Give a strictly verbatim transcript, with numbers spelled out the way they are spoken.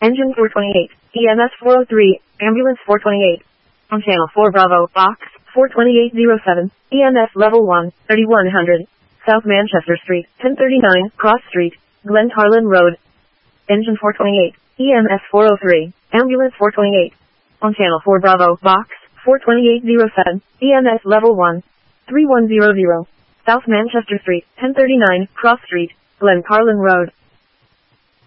Engine four twenty-eight, E M S four oh three, Ambulance four twenty-eight. On Channel four Bravo, Box four twenty-eight oh seven, E M S Level one, thirty-one hundred, South Manchester Street, ten thirty-nine, Cross Street, Glencarlin Road. Engine four twenty-eight, E M S four oh three, Ambulance four twenty-eight. On Channel four Bravo, Box four twenty-eight oh seven, E M S Level one, thirty-one hundred, South Manchester Street, ten thirty-nine, Cross Street, Glencarlin Road.